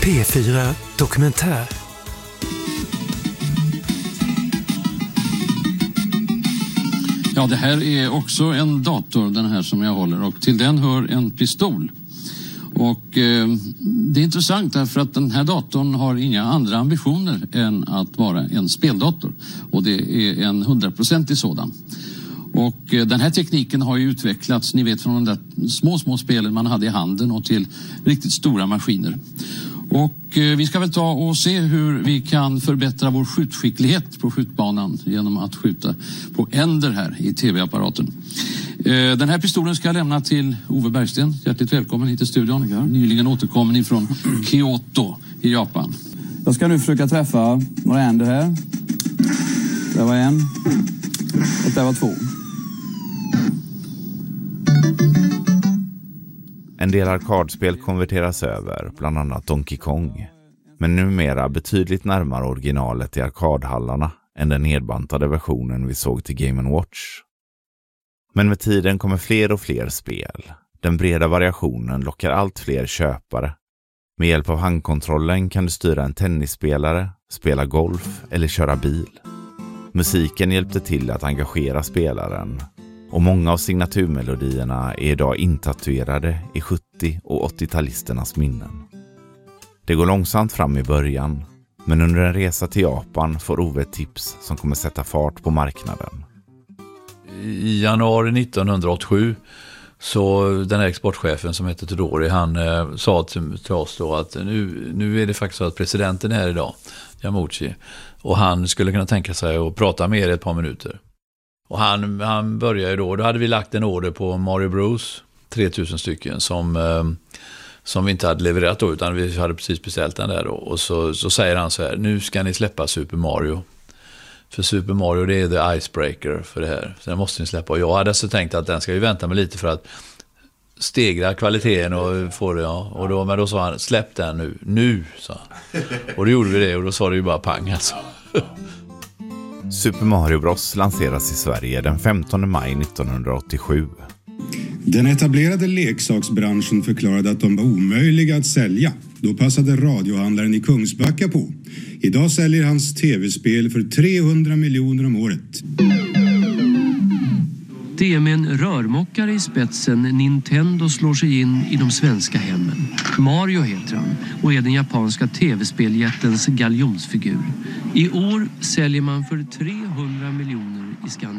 P4 Dokumentär. Ja, det här är också en dator, den här som jag håller, och till den hör en pistol. Och det är intressant därför att den här datorn har inga andra ambitioner än att vara en speldator. Och det är en 100% sådan. Och den här tekniken har ju utvecklats, ni vet, från de där små spelen man hade i handen och till riktigt stora maskiner. Och vi ska väl ta och se hur vi kan förbättra vår skjutskicklighet på skjutbanan genom att skjuta på änder här i tv-apparaten. Den här pistolen ska jag lämna till Ove Bergsten. Hjärtligt välkommen hit till studion. Ja. Nyligen återkommen ifrån Kyoto i Japan. Jag ska nu försöka träffa några änder här. Det var en och det var två. En del arkadspel konverteras över, bland annat Donkey Kong. Men numera betydligt närmare originalet i arkadhallarna än den nedbantade versionen vi såg till Game & Watch. Men med tiden kommer fler och fler spel. Den breda variationen lockar allt fler köpare. Med hjälp av handkontrollen kan du styra en tennisspelare, spela golf eller köra bil. Musiken hjälpte till att engagera spelaren. Och många av signaturmelodierna är idag intatuerade i 70- och 80-talisternas minnen. Det går långsamt fram i början, men under en resa till Japan får Ove ett tips som kommer sätta fart på marknaden. I januari 1987 så den här exportchefen som heter Todori, han sa till oss då att nu är det faktiskt så att presidenten är här idag, Yamauchi, och han skulle kunna tänka sig att prata med er ett par minuter. Och han började ju då hade vi lagt en order på Mario Bros, 3000 stycken som vi inte hade levererat då, utan vi hade precis beställt den där då. Och så säger han så här: nu ska ni släppa Super Mario. För Super Mario, det är the icebreaker för det här. Så den måste ni släppa. Och jag hade så tänkt att den ska vi vänta med lite för att stegra kvaliteten och få det, ja. Men då sa han, släpp den nu, sa han. Och då gjorde vi det, och då sa det ju bara pang alltså. Super Mario Bros lanseras i Sverige den 15 maj 1987. Den etablerade leksaksbranschen förklarade att de var omöjliga att sälja. Då passade radiohandlaren i Kungsbacka på. Idag säljer hans tv-spel för 300 miljoner om året. Det är med en rörmokare i spetsen Nintendo slår sig in i de svenska hemmen. Mario heter han och är den japanska tv-speljättens galjonsfigur. I år säljer man för 300 miljoner i Skandinavien.